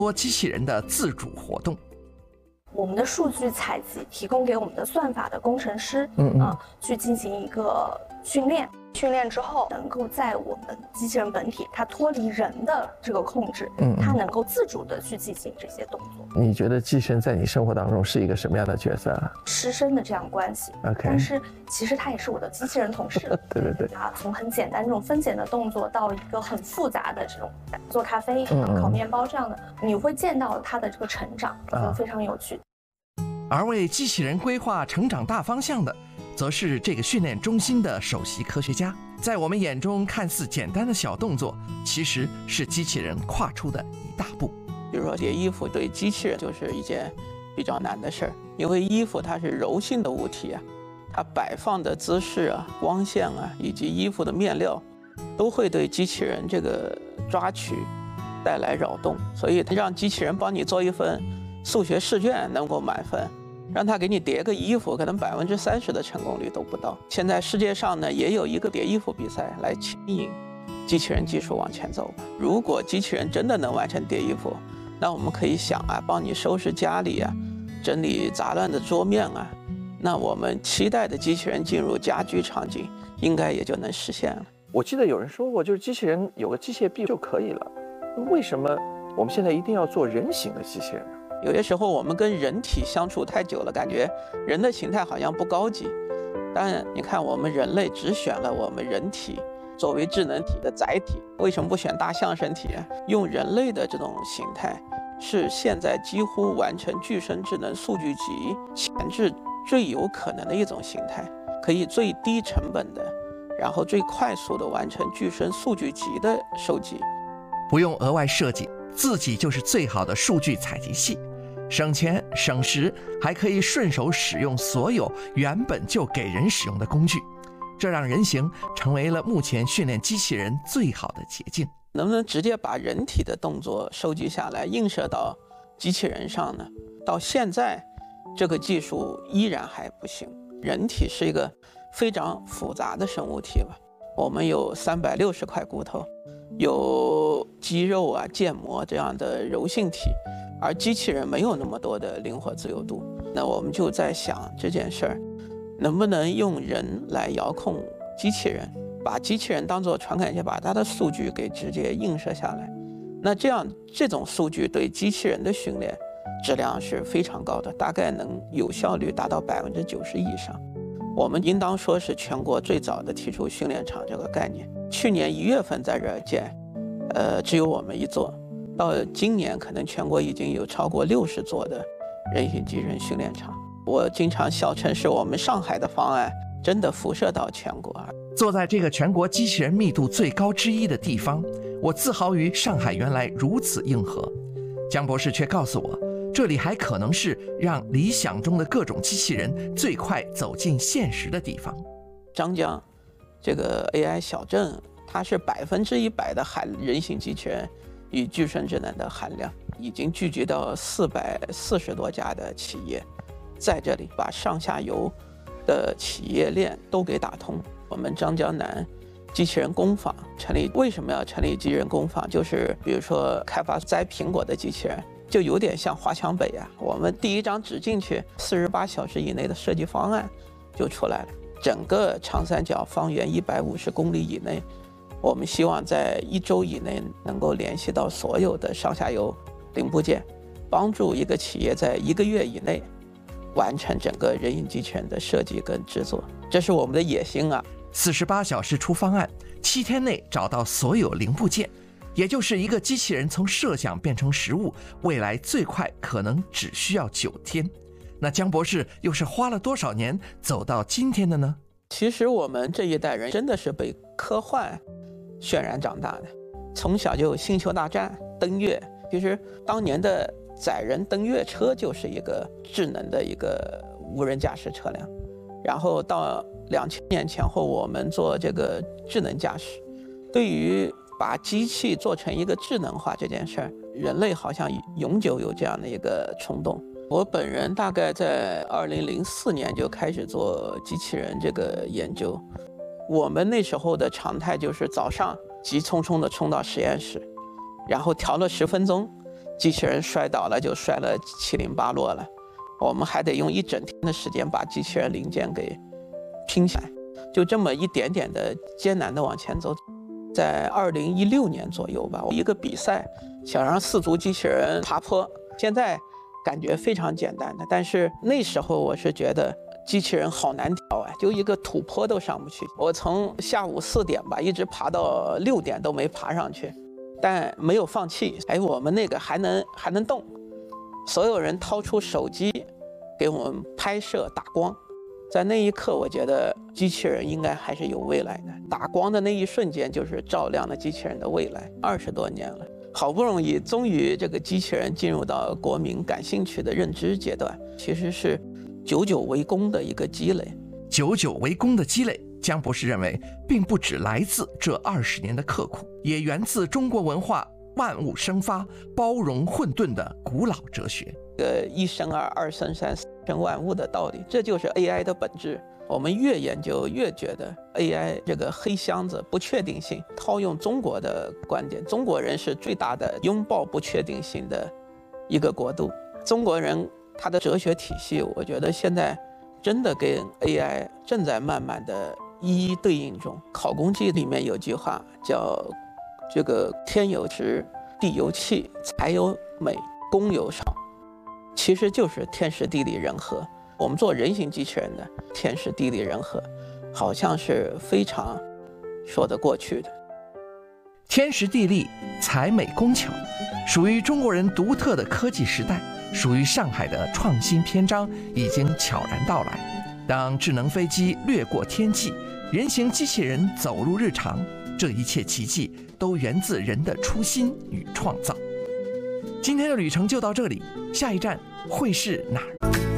多机器人的自主活动。 我们的数据采集提供给我们的算法的工程师，去进行一个训练。训练之后，能够在我们机器人本体它脱离人的这个控制，它能够自主的去进行这些动作。 你觉得机器人在你生活当中是一个什么样的角色啊？ 师生的这样关系。但是其实它也是我的机器人同事。 对对对。 从很简单这种分拣的动作到一个很复杂的这种做咖啡、烤面包这样的，你会见到它的这个成长，非常有趣。 而为机器人规划成长大方向的，则是这个训练中心的首席科学家。在我们眼中看似简单的小动作，其实是机器人跨出的一大步。 比如说叠衣服对机器人就是一件比较难的事儿，因为衣服它是柔性的物体啊，它摆放的姿势啊、光线啊，以及衣服的面料，都会对机器人这个抓取带来扰动。所以让机器人帮你做一份数学试卷能够满分，让他给你叠个衣服，可能30%的成功率都不到。现在世界上呢，也有一个叠衣服比赛来牵引机器人技术往前走。如果机器人真的能完成叠衣服，那我们可以想啊，帮你收拾家里啊，整理杂乱的桌面啊，那我们期待的机器人进入家居场景，应该也就能实现了。 我记得有人说过，就是机器人有个机械臂就可以了，为什么我们现在一定要做人形的机器人呢？ 有些时候我们跟人体相处太久了，感觉人的形态好像不高级。但你看，我们人类只选了我们人体作为智能体的载体，为什么不选大象身体？用人类的这种形态，是现在几乎完成具身智能数据集前置最有可能的一种形态，可以最低成本的，然后最快速的完成具身数据集的收集， 不用额外设计，自己就是最好的数据采集器。省钱省时，还可以顺手使用所有原本就给人使用的工具，这让人形成为了目前训练机器人最好的捷径。 能不能直接把人体的动作收集下来映射到机器人上呢？到现在这个技术依然还不行。人体是一个非常复杂的生物体吧，我们有360块骨头，有肌肉啊、腱膜这样的柔性体，而机器人没有那么多的灵活自由度。那我们就在想这件事儿，能不能用人来遥控机器人，把机器人当作传感器，把它的数据给直接映射下来。那这种数据对机器人的训练质量是非常高的，大概能有效率达到90%以上。我们应当说是全国最早的提出训练场这个概念。去年1月份在这儿建，只有我们一座。到今年可能全国已经有超过60座的人形机器人训练场。我经常笑称是我们上海的方案真的辐射到全国。 坐在这个全国机器人密度最高之一的地方，我自豪于上海原来如此硬核。江博士却告诉我，这里还可能是让理想中的各种机器人最快走进现实的地方。 张江这个 AI 小镇，它是100%的人形机器人与具身智能的含量，已经聚集到440多家的企业，在这里把上下游的企业链都给打通。我们张江南机器人工坊成立，为什么要成立机器人工坊？就是比如说开发摘苹果的机器人，就有点像华强北啊，我们第一张纸进去，48小时以内的设计方案就出来了。整个长三角方圆150公里以内，我们希望在1周以内能够联系到所有的上下游零部件，帮助一个企业在1个月以内完成整个人形机器人的设计跟制作，这是我们的野心啊 ！48小时出方案，7天内找到所有零部件，也就是一个机器人从设想变成实物，未来最快可能只需要9天。那江博士又是花了多少年走到今天的呢？ 其实我们这一代人真的是被科幻渲染长大的，从小就星球大战、登月。其实当年的载人登月车就是一个智能的一个无人驾驶车辆，然后到2000年前后，我们做这个智能驾驶。对于把机器做成一个智能化这件事儿，人类好像永久有这样的一个冲动。我本人大概在2004年就开始做机器人这个研究。我们那时候的常态就是早上急匆匆地冲到实验室，然后调了10分钟， 机器人摔倒了就摔了七零八落了，我们还得用一整天的时间把机器人零件给拼起来，就这么一点点的艰难的往前走。在2016年左右吧，一个比赛想让4足机器人爬坡，现在感觉非常简单的，但是那时候我是觉得机器人好难调啊，就一个土坡都上不去。我从下午4点吧，一直爬到6点都没爬上去，但没有放弃。我们那个还能动，所有人掏出手机给我们拍摄打光。在那一刻，我觉得机器人应该还是有未来的。打光的那一瞬间，就是照亮了机器人的未来。20多年了，好不容易，终于这个机器人进入到国民感兴趣的认知阶段，其实是久久为功的一个积累。 久久为功的积累，江博士认为，并不只来自这20年的刻苦，也源自中国文化万物生发、包容混沌的古老哲学。 一生二，二生三，三生万物的道理，这就是 AI 的本质。我们越研究越觉得 AI 这个黑箱子不确定性，套用中国的观点，中国人是最大的拥抱不确定性的一个国度。中国人他的哲学体系，我觉得现在真的跟 AI 正在慢慢的一一对应中。考公记里面有句话叫这个天有时，地有气，财有美，公有少，其实就是天时地利人和。我们做人形机器人的天时地利人和，好像是非常说得过去的。 天时地利、财美工巧，属于中国人独特的科技时代，属于上海的创新篇章已经悄然到来。当智能飞机掠过天际，人形机器人走入日常，这一切奇迹都源自人的初心与创造。今天的旅程就到这里，下一站会是哪儿？